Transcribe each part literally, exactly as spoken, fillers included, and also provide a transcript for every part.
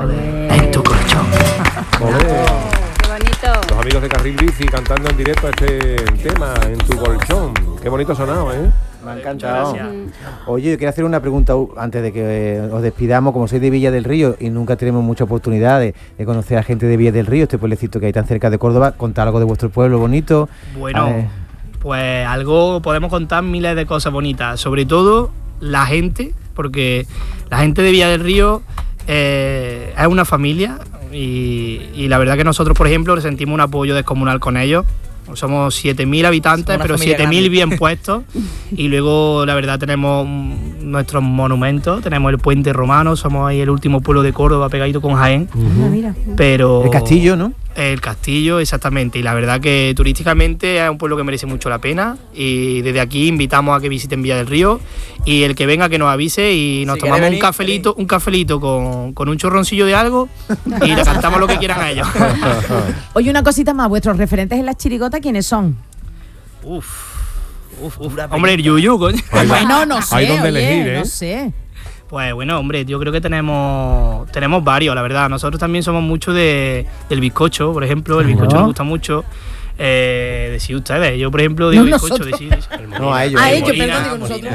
en tu colchón. Qué bonito. Los amigos de Carril Bici cantando en directo este tema, En tu colchón. Qué bonito ha sonado, ¿eh? Me ha encantado. Oye, yo quería hacer una pregunta uh, antes de que eh, os despidamos. Como sois de Villa del Río y nunca tenemos mucha oportunidad de, de conocer a gente de Villa del Río, este pueblecito que hay tan cerca de Córdoba, contar algo de vuestro pueblo bonito. Bueno, pues algo, podemos contar miles de cosas bonitas, sobre todo la gente, porque la gente de Villa del Río eh, es una familia y, y la verdad que nosotros, por ejemplo, sentimos un apoyo descomunal con ellos. Somos siete mil habitantes, pero siete mil bien puestos. Y luego, la verdad, tenemos nuestros monumentos. Tenemos el Puente Romano, somos ahí el último pueblo de Córdoba pegadito con Jaén. Uh-huh. Pero el castillo, ¿no? El castillo, exactamente. Y la verdad que turísticamente es un pueblo que merece mucho la pena. Y desde aquí invitamos a que visiten Villa del Río. Y el que venga que nos avise y nos si tomamos venir, un cafelito, un cafelito con, con un chorroncillo de algo y le cantamos lo que quieran a ellos. Oye, una cosita más, vuestros referentes en las chirigotas, ¿quiénes son? Uf, uf, uf. Hombre, el Yuyu, coño. Bueno, no sé, hay donde oye, elegir, ¿eh? no sé. Pues bueno, hombre, yo creo que tenemos tenemos varios, la verdad. Nosotros también somos mucho de, del bizcocho, por ejemplo. El bizcocho nos gusta mucho. Eh, decís ustedes, yo por ejemplo digo no, bizcocho, decís. No, a ellos. A ellos, perdón, digo nosotros.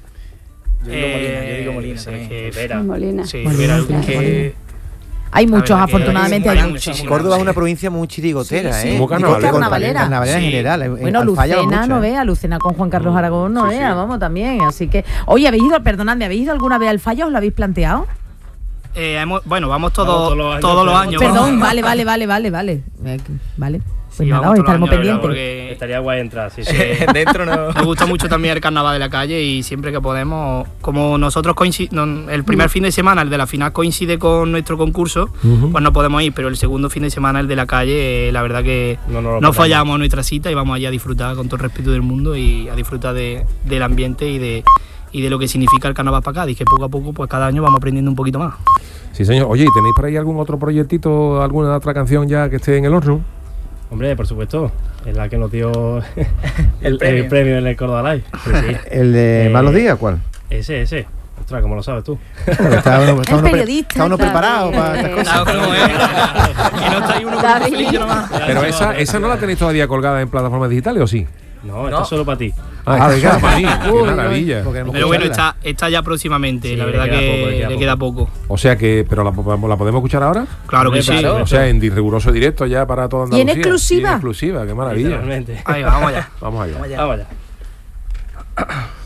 Yo digo Molina, yo digo Molina también. Que, Vera. Molina. Sí, Molina, Vera, claro. que, hay muchos, afortunadamente hay, hay muchos. Córdoba es una provincia muy chirigotera, sí, sí. ¿eh? Muy carnavalera. carnavalera. Carnavalera sí. en general. Bueno, Lucena, no vea, Lucena con Juan Carlos Aragón, no sí, vea, sí. vamos también. Así que, oye, ¿habéis ido, perdonadme, ¿habéis ido alguna vez al Falla? ¿Os lo habéis planteado? Eh, hemos, bueno, vamos todos, Vamos todos los años, todos los años. Perdón, vamos. vale, vale, vale, vale, vale. Eh, Vale. Pues Sí, nada, vamos hoy todos los estaremos años, la verdad, pendientes. porque Estaría guay entrar, sí, sí. Dentro no. Nos gusta mucho también el carnaval de la calle y siempre que podemos, como nosotros coincidimos, el primer fin de semana, el de la final coincide con nuestro concurso, uh-huh. pues no podemos ir, pero el segundo fin de semana, el de la calle, eh, la verdad que no, no, no fallamos nuestra cita y vamos allá a disfrutar con todo el respeto del mundo y a disfrutar de, del ambiente y de, y de lo que significa el carnaval para Cádiz, que poco a poco, pues cada año vamos aprendiendo un poquito más. Sí, señor. Oye, ¿y tenéis por ahí algún otro proyectito, alguna otra canción ya que esté en el horno? Hombre, por supuesto, es la que nos dio el, el, premio. el premio en el Córdoba Live. Sí, sí. ¿El de eh, Malos Días, cuál? Ese, ese. Ostras, ¿cómo lo sabes tú? Claro, está uno, está el uno periodista. Está uno claro. preparado para estas cosas. Claro, ¿cómo es? Que no está ahí uno con un feliz nomás. Pero esa, esa no la tenéis todavía colgada en plataformas digitales, ¿o sí? No, está no. solo para ti. Ah, está solo para ti. Qué maravilla. Pero bueno, está, está ya próximamente, sí, la verdad que poco, le, queda, le queda poco. O sea que, pero la, la podemos escuchar ahora. Claro que sí. Claro. O sea, en riguroso directo ya para toda Andalucía. ¿Y en exclusiva? Y en exclusiva, qué maravilla. Ahí, vamos allá. Vamos allá. Vamos allá. Vamos allá.